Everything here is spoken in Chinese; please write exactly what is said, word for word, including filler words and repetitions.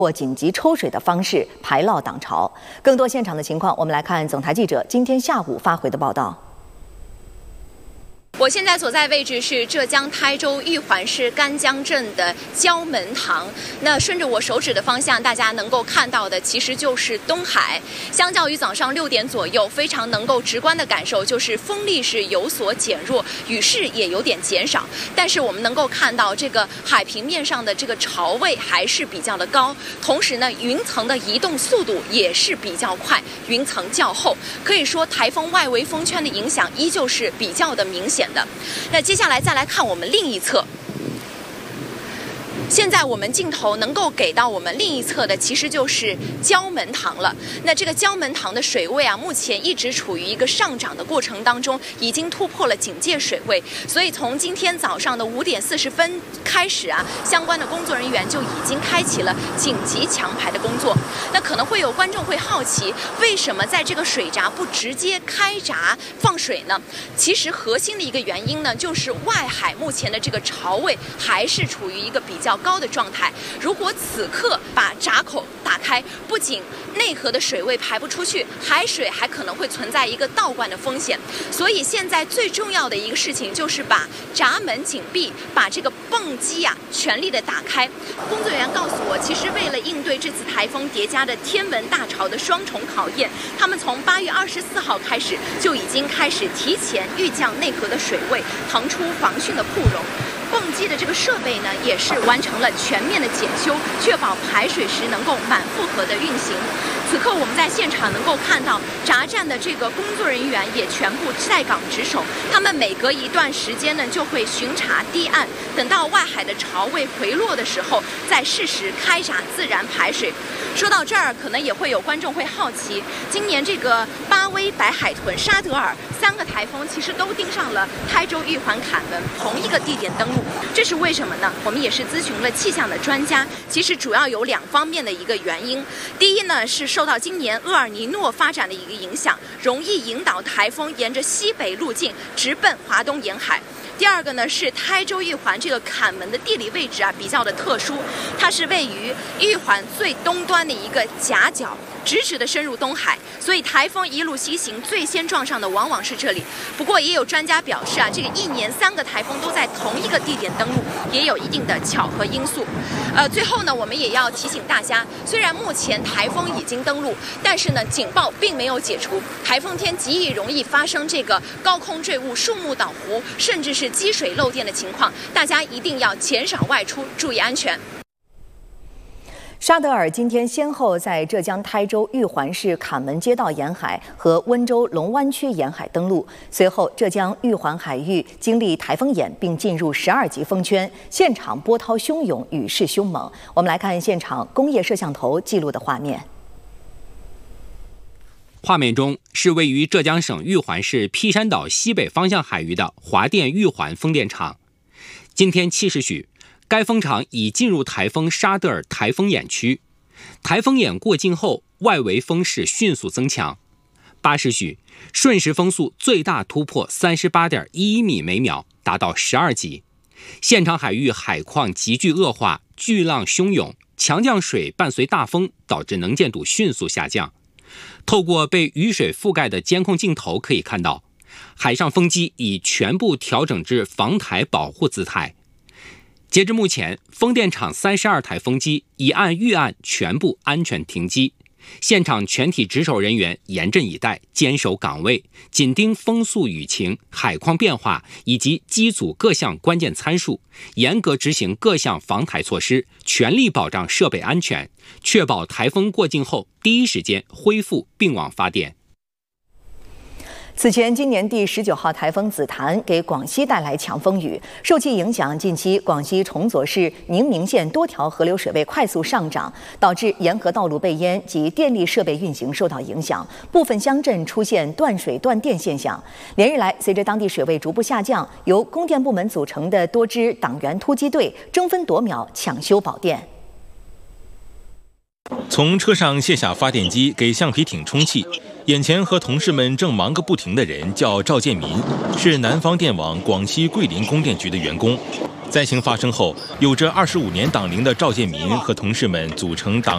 或紧急抽水的方式排涝挡潮。更多现场的情况，我们来看总台记者今天下午发回的报道。 我现在所在位置是浙江台州玉环市干江镇的蛟门塘。那顺着我手指的方向，大家能够看到的其实就是东海。相较于早上六点左右，非常能够直观的感受就是风力是有所减弱，雨势也有点减少。但是我们能够看到这个海平面上的这个潮位还是比较的高，同时呢，云层的移动速度也是比较快，云层较厚，可以说台风外围风圈的影响依旧是比较的明显。 的，那接下来再来看我们另一侧。 现在我们镜头能够给到我们另一侧的，其实就是蛟门塘了。那这个蛟门塘的水位啊，目前一直处于一个上涨的过程当中，已经突破了警戒水位。所以从今天早上的五点四十分开始啊，相关的工作人员就已经开启了紧急抢排的工作。那可能会有观众会好奇，为什么在这个水闸不直接开闸放水呢？其实核心的一个原因呢，就是外海目前的这个潮位还是处于一个比较 高的状态，如果此刻把闸口打开，不仅内河的水位排不出去，海水还可能会存在一个倒灌的风险。所以现在最重要的一个事情就是把闸门紧闭，把这个泵机啊全力的打开。工作人员告诉我，其实为了应对这次台风叠加的天文大潮的双重考验，他们从八月二十四号开始就已经开始提前预降内河的水位，腾出防汛的铺容。 泵机的这个设备呢，也是完成了全面的检修，确保排水时能够满负荷的运行。此刻我们在现场能够看到，闸站的这个工作人员也全部在岗值守，他们每隔一段时间呢，就会巡查堤岸，等到外海的潮位回落的时候，再适时开闸自然排水。说到这儿，可能也会有观众会好奇，今年这个巴威、白海豚、沙德尔三个台风其实都盯上了台州玉环坎门同一个地点登陆。 这是为什么呢？我们也是咨询了气象的专家，其实主要有两方面的一个原因。第一呢，是受到今年厄尔尼诺发展的一个影响，容易引导台风沿着西北路径直奔华东沿海。 第二个呢是台州玉环这个坎门的地理位置啊比较的特殊，它是位于玉环最东端的一个夹角，直直的深入东海，所以台风一路西行，最先撞上的往往是这里。不过也有专家表示啊，这个一年三个台风都在同一个地点登陆，也有一定的巧合因素。呃，最后呢，我们也要提醒大家，虽然目前台风已经登陆，但是呢，警报并没有解除。台风天极易容易发生这个高空坠物、树木倒湖，甚至是 积水漏电的情况，大家一定要减少外出，注意安全。 沙德尔今天先后在浙江台州玉环市坎门街道沿海和温州龙湾区沿海登陆，随后浙江玉环海域经历台风眼，并进入十二级风圈，现场波涛汹涌，雨势凶猛。我们来看现场工业摄像头记录的画面。 画面中是位于浙江省玉环市披山岛西北方向海域的华电玉环风电场。今天七时许，该风场已进入台风沙德尔台风眼区。台风眼过境后，外围风势迅速增强。八时许，瞬时风速最大突破三十八点一一米每秒，达到十二级。现场海域海况急剧恶化，巨浪汹涌，强降水伴随大风，导致能见度迅速下降。 透过被雨水覆盖的监控镜头可以看到，海上风机已全部调整至防台保护姿态。截至目前，风电场三十二台风机已按预案全部安全停机，现场全体值守人员严阵以待，坚守岗位，紧盯风速、雨情、海况变化以及机组各项关键参数，严格执行各项防台措施，全力保障设备安全，确保台风过境后第一时间恢复并网发电。 此前，今年第十九号台风紫檀给广西带来强风雨，受其影响，近期广西崇左市宁明县多条河流水位快速上涨，导致沿河道路被淹及电力设备运行受到影响，部分乡镇出现断水断电现象。连日来，随着当地水位逐步下降，由供电部门组成的多支党员突击队争分夺秒抢修保电。 从车上卸下发电机，给橡皮艇充气。眼前和同事们正忙个不停的人叫赵建民，是南方电网广西桂林供电局的员工。灾情发生后，有着二十五年党龄的赵建民和同事们组成党